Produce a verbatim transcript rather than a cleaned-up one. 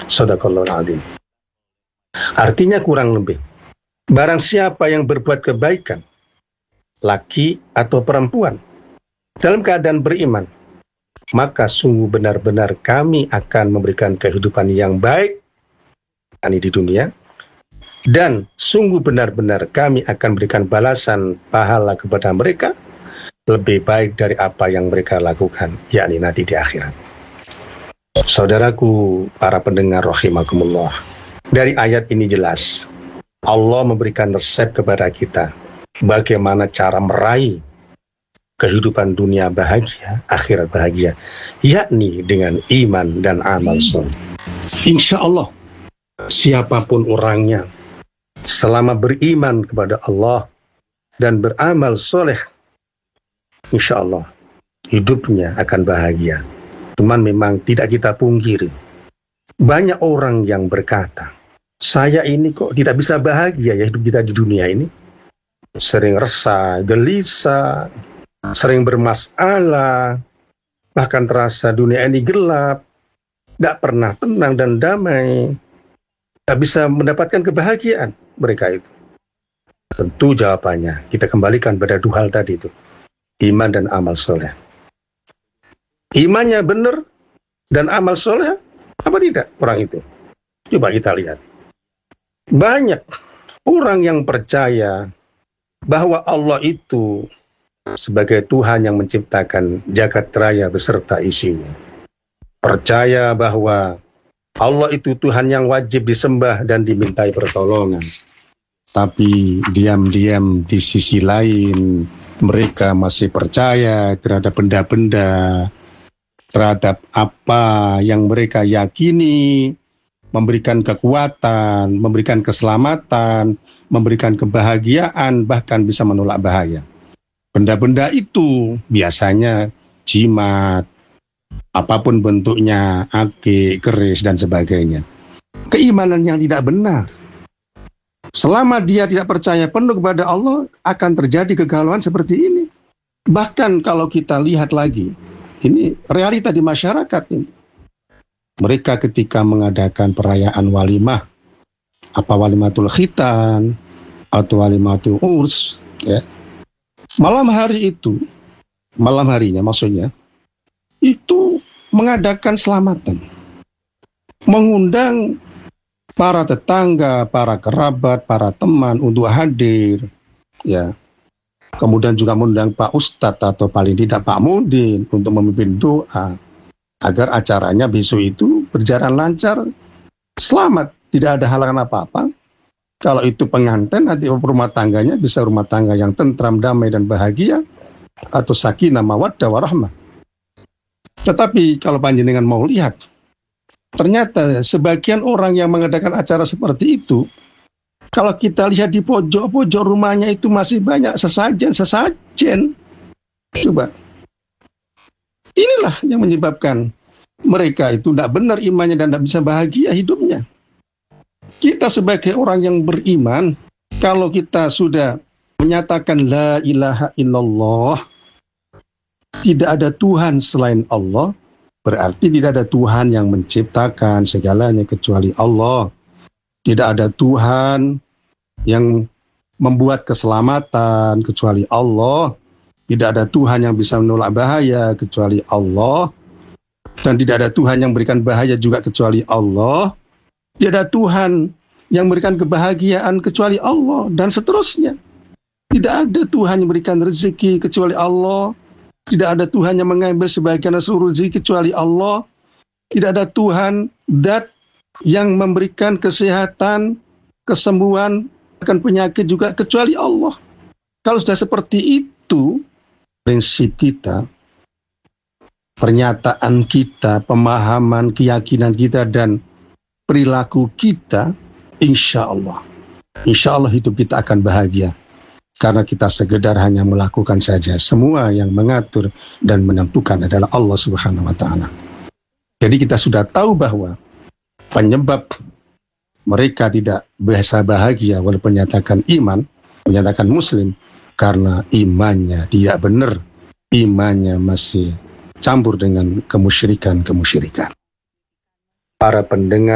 Shadaqallahul adzim. Artinya kurang lebih, barang siapa yang berbuat kebaikan, laki atau perempuan, dalam keadaan beriman, maka sungguh benar-benar kami akan memberikan kehidupan yang baik ini di dunia, dan sungguh benar-benar kami akan berikan balasan pahala kepada mereka lebih baik dari apa yang mereka lakukan, yakni nanti di akhirat. Saudaraku, para pendengar rahimakumullah, dari ayat ini jelas Allah memberikan resep kepada kita bagaimana cara meraih kehidupan dunia bahagia, akhirat bahagia, yakni dengan iman dan amal soleh. Insya Allah, siapapun orangnya, selama beriman kepada Allah dan beramal soleh, insya Allah hidupnya akan bahagia. Cuman memang tidak kita pungkiri, banyak orang yang berkata, saya ini kok tidak bisa bahagia ya hidup kita di dunia ini. Sering resah, gelisah, sering bermasalah, bahkan terasa dunia ini gelap, tidak pernah tenang dan damai, tidak bisa mendapatkan kebahagiaan mereka itu. Tentu jawabannya kita kembalikan pada dua hal tadi itu, iman dan amal soleh. Imannya benar dan amal soleh apa tidak orang itu? Coba kita lihat. Banyak orang yang percaya bahwa Allah itu sebagai Tuhan yang menciptakan jagat raya beserta isinya. Percaya bahwa Allah itu Tuhan yang wajib disembah dan dimintai pertolongan. Tapi diam-diam di sisi lain mereka masih percaya terhadap benda-benda, terhadap apa yang mereka yakini memberikan kekuatan, memberikan keselamatan, memberikan kebahagiaan, bahkan bisa menolak bahaya. Benda-benda itu biasanya jimat, apapun bentuknya, akik, keris, dan sebagainya. Keimanan yang tidak benar. Selama dia tidak percaya penuh kepada Allah, akan terjadi kegalauan seperti ini. Bahkan kalau kita lihat lagi, ini realita di masyarakat ini. Mereka ketika mengadakan perayaan walimah, apa walimatul khitan, atau walimatul urs, ya, malam hari itu, malam harinya maksudnya, itu mengadakan selamatan. Mengundang para tetangga, para kerabat, para teman untuk hadir, ya. Kemudian juga mengundang Pak Ustadz atau paling tidak Pak Mudin untuk memimpin doa agar acaranya besok itu berjalan lancar, selamat, tidak ada halangan apa-apa. Kalau itu pengantin, nanti rumah tangganya bisa rumah tangga yang tentram, damai dan bahagia, atau sakinah, mawaddah, warahmah. Tetapi kalau panjenengan mau lihat, ternyata sebagian orang yang mengadakan acara seperti itu, kalau kita lihat di pojok-pojok rumahnya itu masih banyak sesajen-sesajen. Coba. Inilah yang menyebabkan mereka itu tidak benar imannya dan tidak bisa bahagia hidupnya. Kita sebagai orang yang beriman, kalau kita sudah menyatakan la ilaha illallah, tidak ada Tuhan selain Allah, berarti tidak ada Tuhan yang menciptakan segalanya kecuali Allah. Tidak ada Tuhan yang membuat keselamatan kecuali Allah. Tidak ada Tuhan yang bisa menolak bahaya kecuali Allah. Dan tidak ada Tuhan yang memberikan bahaya juga kecuali Allah. Tidak ada Tuhan yang memberikan kebahagiaan kecuali Allah. Dan seterusnya. Tidak ada Tuhan yang memberikan rezeki kecuali Allah. Tidak ada Tuhan yang mengambil sebagian seluruh rezeki kecuali Allah. Tidak ada Tuhan dat yang memberikan kesehatan, kesembuhan, bahkan penyakit juga kecuali Allah. Kalau sudah seperti itu, prinsip kita, pernyataan kita, pemahaman, keyakinan kita, dan perilaku kita, insya Allah, insya Allah hidup kita akan bahagia. Karena kita sekedar hanya melakukan saja. Semua yang mengatur dan menentukan adalah Allah Subhanahu wa Ta'ala. Jadi kita sudah tahu bahwa penyebab mereka tidak bisa bahagia walaupun menyatakan iman, menyatakan muslim, karena imannya tidak benar, imannya masih campur dengan kemusyrikan-kemusyrikan. Para pendengar